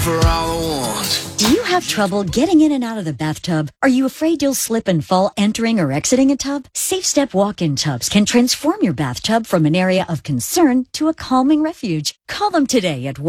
for all I want. Do you have trouble getting in and out of the bathtub? Are you afraid you'll slip and fall entering or exiting a tub? Safe Step walk-in tubs can transform your bathtub from an area of concern to a calming refuge. Call them today at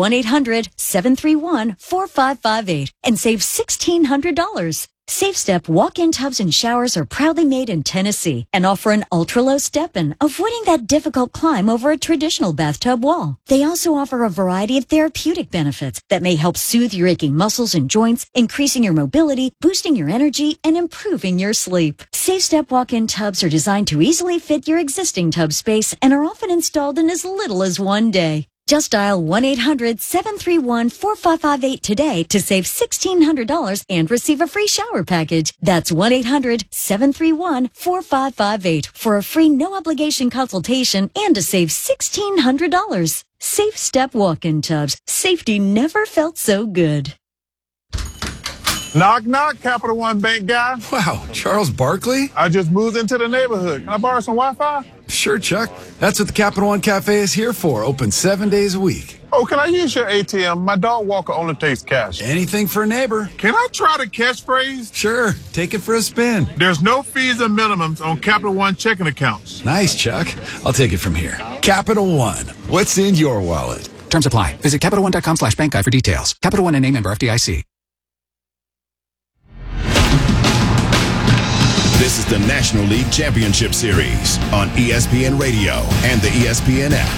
1-800-731-4558 and save $1,600. Safe Step walk-in tubs and showers are proudly made in Tennessee and offer an ultra-low step-in, avoiding that difficult climb over a traditional bathtub wall. They also offer a variety of therapeutic benefits that may help soothe your aching muscles and joints, increasing your mobility, boosting your energy, and improving your sleep. Safe Step walk-in tubs are designed to easily fit your existing tub space and are often installed in as little as one day. Just dial 1-800-731-4558 today to save $1,600 and receive a free shower package. That's 1-800-731-4558 for a free no-obligation consultation and to save $1,600. Safe Step walk-in tubs. Safety never felt so good. Knock, knock, Capital One Bank guy. Wow, Charles Barkley? I just moved into the neighborhood. Can I borrow some Wi-Fi? Sure, Chuck. That's what the Capital One Cafe is here for. Open 7 days a week. Oh, can I use your ATM? My dog walker only takes cash. Anything for a neighbor. Can I try the catchphrase? Sure, take it for a spin. There's no fees or minimums on Capital One checking accounts. Nice, Chuck. I'll take it from here. Capital One. What's in your wallet? Terms apply. Visit CapitalOne.com/bank guide for details. Capital One and name member FDIC. This is the National League Championship Series on ESPN Radio and the ESPN app.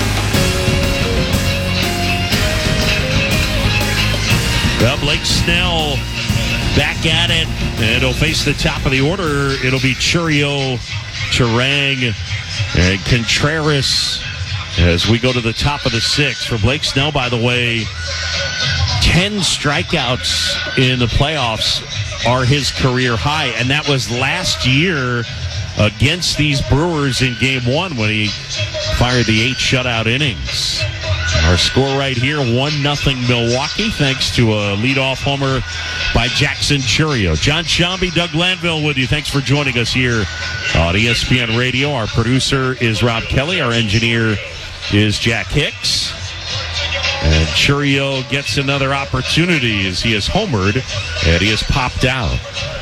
Well, Blake Snell back at it, and he'll face the top of the order. It'll be Chourio, Turang, and Contreras as we go to the top of the sixth. For Blake Snell, by the way, 10 strikeouts in the playoffs are his career high, and that was last year against these Brewers in Game 1 when he fired the 8 shutout innings. Our score right here, 1-0 Milwaukee, thanks to a leadoff homer by Jackson Chourio. John Shambi, Doug Glanville with you. Thanks for joining us here on ESPN Radio. Our producer is Rob Kelly. Our engineer is Jack Hicks. And Chourio gets another opportunity as he has homered and he has popped out.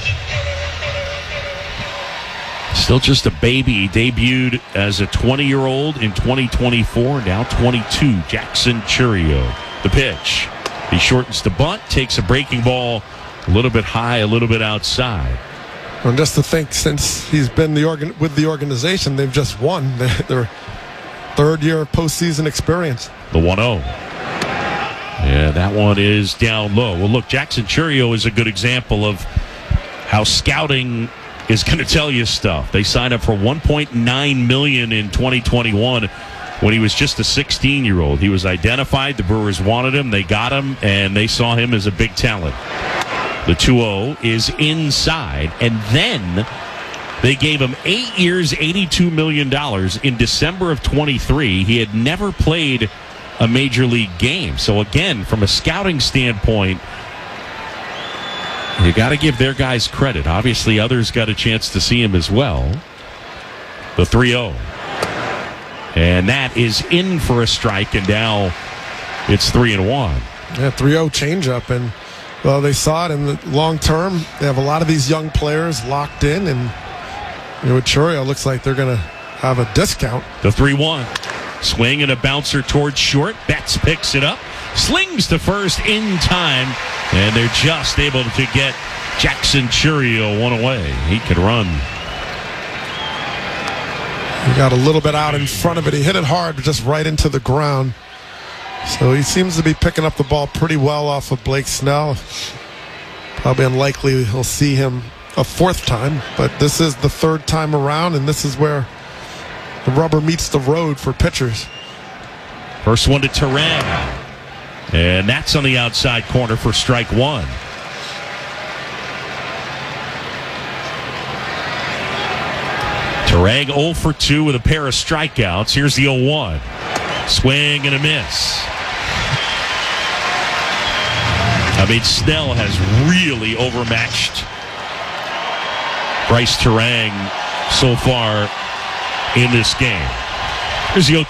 Still just a baby. He debuted as a 20-year-old in 2024, now 22. Jackson Chourio. The pitch. He shortens the bunt, takes a breaking ball a little bit high, a little bit outside. Well, just to think, since he's been with the organization, they've just won their third year of postseason experience. The 1-0. Yeah, that one is down low. Well, look, Jackson Chourio is a good example of how scouting is going to tell you stuff. They signed up for $1.9 million in 2021 when he was just a 16-year-old. He was identified. The Brewers wanted him. They got him, and they saw him as a big talent. The 2-0 is inside, and then they gave him 8 years, $82 million. In December of 23, he had never played a major league game. So again, from a scouting standpoint, you got to give their guys credit. Obviously, others got a chance to see him as well. The 3-0. And that is in for a strike, and now it's 3-1. Yeah, 3-0 changeup, and well, they saw it in the long term. They have a lot of these young players locked in, and with Chourio, it looks like they're going to have a discount. The 3-1. Swing and a bouncer towards short. Betts picks it up. Slings to first in time. And they're just able to get Jackson Chourio one away. He can run. He got a little bit out in front of it. He hit it hard, just right into the ground. So he seems to be picking up the ball pretty well off of Blake Snell. Probably unlikely he'll see him a fourth time. But this is the third time around, and this is where the rubber meets the road for pitchers. First one to Turang. And that's on the outside corner for strike one. Turang 0 for 2 with a pair of strikeouts. Here's the 0-1. Swing and a miss. I mean, Snell has really overmatched Bryce Turang so far in this game. Here's the